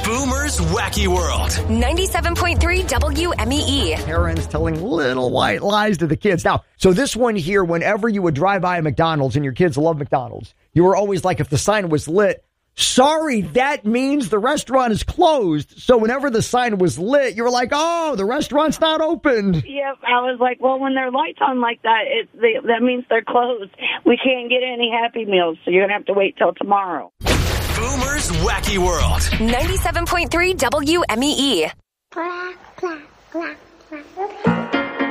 Boomer's Wacky World. 97.3 WMEE. Parents telling little white lies to the kids. Now, so this one here, whenever you would drive by a McDonald's, and your kids love McDonald's, you were always like, if the sign was lit, sorry, that means the restaurant is closed. So whenever the sign was lit, you were like, oh, the restaurant's not open. Yep, I was like, well, when their lights on like that, that means they're closed. We can't get any Happy Meals, so you're going to have to wait till tomorrow. Boomer's Wacky World. 97.3 WMEE. Quack, quack, quack, quack.